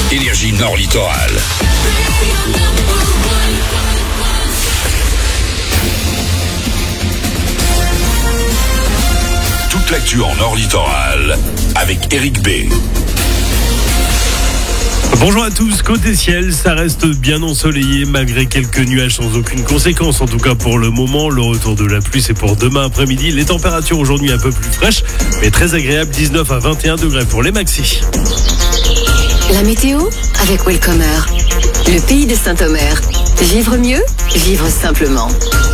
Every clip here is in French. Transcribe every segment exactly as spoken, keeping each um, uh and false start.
Énergie Nord Littoral. Toute l'actu en Nord Littoral avec Eric B. Bonjour à tous, côté ciel, ça reste bien ensoleillé malgré quelques nuages sans aucune conséquence. En tout cas pour le moment, le retour de la pluie c'est pour demain après-midi. Les températures aujourd'hui un peu plus fraîches mais très agréables, dix-neuf à vingt et un degrés pour les maxis. La météo avec Welcomer, le pays de Saint-Omer. Vivre mieux, vivre simplement.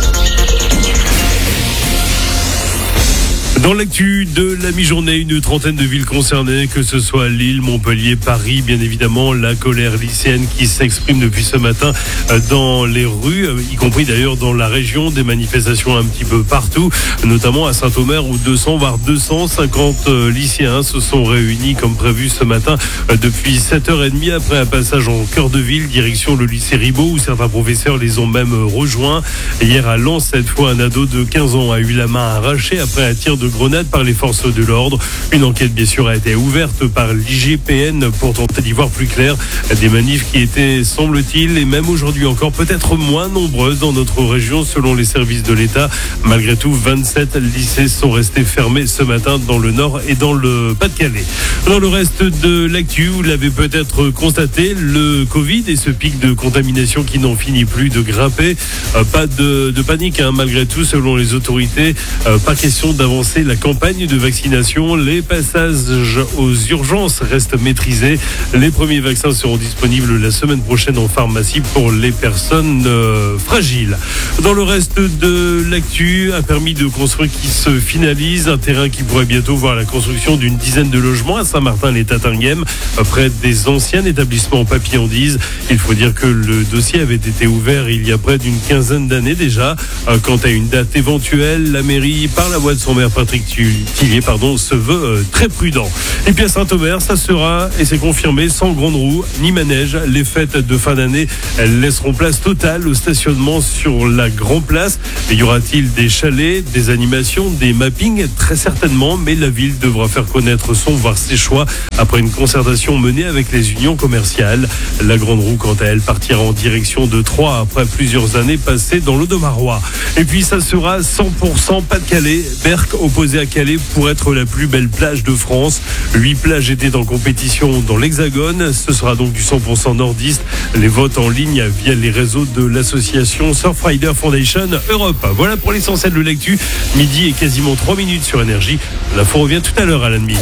Dans l'actu de la mi-journée, une trentaine de villes concernées, que ce soit Lille, Montpellier, Paris, bien évidemment, la colère lycéenne qui s'exprime depuis ce matin dans les rues, y compris d'ailleurs dans la région, des manifestations un petit peu partout, notamment à Saint-Omer où deux cents voire deux cent cinquante lycéens se sont réunis comme prévu ce matin depuis sept heures trente après un passage en cœur de ville, direction le lycée Ribot où certains professeurs les ont même rejoints. Hier à Lens, cette fois, un ado de quinze ans a eu la main arrachée après un tir de grenade par les forces de l'ordre. Une enquête bien sûr a été ouverte par l'I G P N pour tenter d'y voir plus clair. Des manifs qui étaient, semble-t-il, et même aujourd'hui encore peut-être moins nombreuses dans notre région selon les services de l'État. Malgré tout, vingt-sept lycées sont restés fermés ce matin dans le Nord et dans le Pas-de-Calais. Dans le reste de l'actu, vous l'avez peut-être constaté, le Covid et ce pic de contamination qui n'en finit plus de grimper. Euh, pas de, de panique hein, malgré tout selon les autorités. Euh, pas question d'avancer la campagne de vaccination. Les passages aux urgences restent maîtrisés. Les premiers vaccins seront disponibles la semaine prochaine en pharmacie pour les personnes euh, fragiles. Dans le reste de l'actu, un permis de construire qui se finalise, un terrain qui pourrait bientôt voir la construction d'une dizaine de logements à Saint-Martin-les-Tatinguem, près des anciens établissements Papillandise. Il faut dire que le dossier avait été ouvert il y a près d'une quinzaine d'années déjà. Quant à une date éventuelle, la mairie, par la voix de son maire Patrick Tillier, pardon, se veut euh, très prudent. Et puis à Saint-Omer, ça sera, et c'est confirmé, sans grande roue ni manège. Les fêtes de fin d'année, elles laisseront place totale au stationnement sur la Grand Place. Et y aura-t-il des chalets, des animations, des mappings? Très certainement, mais la ville devra faire connaître son, voire ses choix après une concertation menée avec les unions commerciales. La grande roue, quant à elle, partira en direction de Troyes après plusieurs années passées dans l'Audomarois. Et puis ça sera cent pour cent Pas-de-Calais. Berck opposé à Calais pour être la plus belle plage de France. Huit plages étaient en compétition dans l'Hexagone. Ce sera donc du cent pour cent nordiste. Les votes en ligne via les réseaux de l'association Surfrider Foundation Europe. Voilà pour l'essentiel de l'actu. Midi et quasiment trois minutes sur Énergie. L'info revient tout à l'heure à la demi.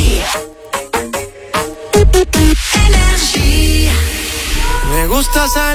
Me gusta salir.